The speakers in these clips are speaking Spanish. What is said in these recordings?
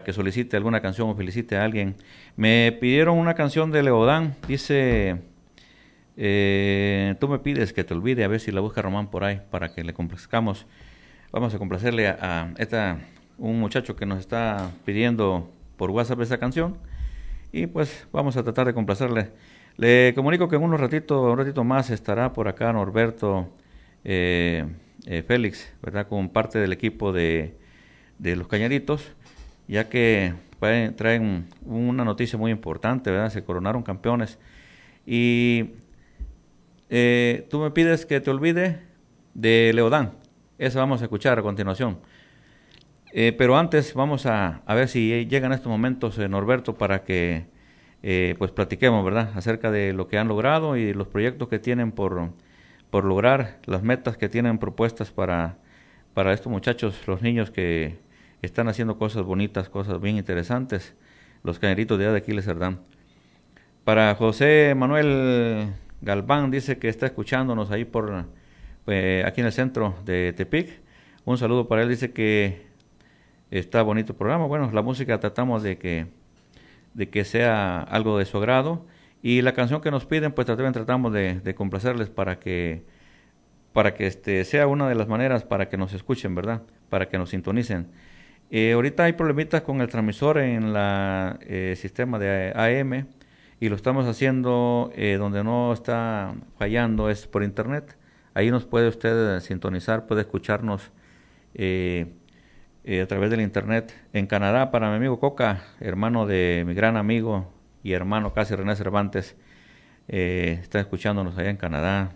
que solicite alguna canción o felicite a alguien. Me pidieron una canción de Leodán, dice, tú me pides que te olvide, a ver si la busca Román por ahí para que le complazcamos. Vamos a complacerle un muchacho que nos está pidiendo por WhatsApp esa canción y pues vamos a tratar de complacerle. Le comunico que en un ratito más estará por acá Norberto Félix, ¿verdad? Como parte del equipo de los Cañaritos, ya que traen una noticia muy importante, ¿verdad? Se coronaron campeones y tú me pides que te olvide de Leodán. Esa vamos a escuchar a continuación. Pero antes vamos a ver si llegan estos momentos, Norberto, para que pues platiquemos, ¿verdad? Acerca de lo que han logrado y los proyectos que tienen por lograr, las metas que tienen propuestas para estos muchachos, los niños que están haciendo cosas bonitas, cosas bien interesantes, los Cañaritos de Aquiles Cerdán. Para José Manuel Galván, dice que está escuchándonos ahí aquí en el centro de Tepic. Un saludo para él, dice que está bonito el programa. Bueno, la música tratamos de que sea algo de su agrado. Y la canción que nos piden, pues también tratamos de complacerles para que sea una de las maneras para que nos escuchen, ¿verdad? Para que nos sintonicen. Ahorita hay problemitas con el transmisor en la sistema de AM y lo estamos haciendo donde no está fallando es por internet. Ahí nos puede usted sintonizar, puede escucharnos a través del internet. En Canadá, para mi amigo Coca, hermano de mi gran amigo y hermano casi René Cervantes, está escuchándonos allá en Canadá.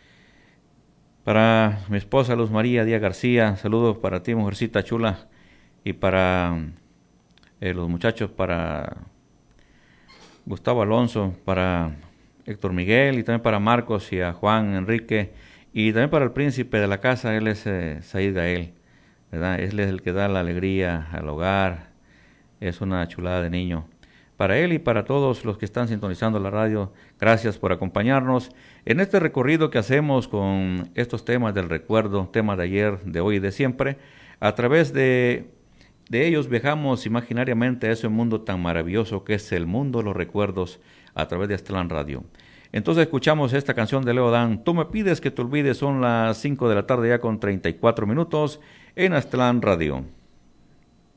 Para mi esposa Luz María Díaz García, saludos para ti, mujercita chula, y para los muchachos, para Gustavo Alonso, para Héctor Miguel y también para Marcos y a Juan Enrique y también para el príncipe de la casa, él es Said Gael, ¿verdad? Él es el que da la alegría al hogar, es una chulada de niño. Para él y para todos los que están sintonizando la radio, gracias por acompañarnos en este recorrido que hacemos con estos temas del recuerdo, temas de ayer, de hoy y de siempre. A través de ellos viajamos imaginariamente a ese mundo tan maravilloso que es el mundo de los recuerdos a través de Aztlán Radio. Entonces escuchamos esta canción de Leodán, Tú me pides que te olvides, son las 5 de la tarde ya con 34 minutos en Aztlán Radio.